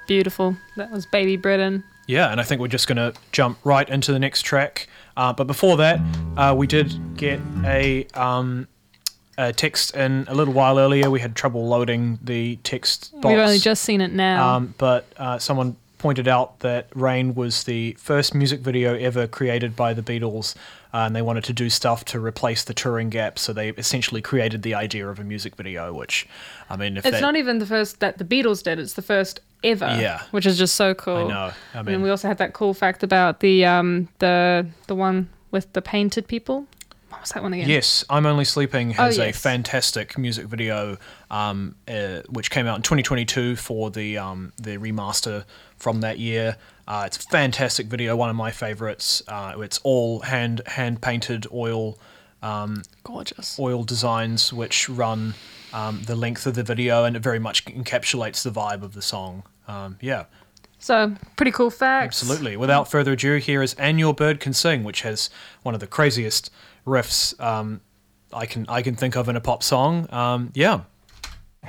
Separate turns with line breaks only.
Beautiful. That was Baby Britain.
Yeah, and I think we're just going to jump right into the next track. But before that, we did get a text in a little while earlier. We had trouble loading the text box.
We've only just seen it now.
But someone pointed out that Rain was the first music video ever created by the Beatles, and they wanted to do stuff to replace the touring gap, so they essentially created the idea of a music video, which, I mean...
It's not even the first that the Beatles did, it's the first ever, which is just so cool.
I know. I mean,
and we also had that cool fact about the one with the painted people. What was that one again?
Yes, I'm Only Sleeping has a fantastic music video, which came out in 2022 for the remaster from that year. It's a fantastic video, one of my favorites. It's all hand painted oil,
gorgeous
oil designs which run the length of the video, and it very much encapsulates the vibe of the song.
So, pretty cool facts.
Absolutely. Without further ado, here is And Your Bird Can Sing, which has one of the craziest riffs I can think of in a pop song.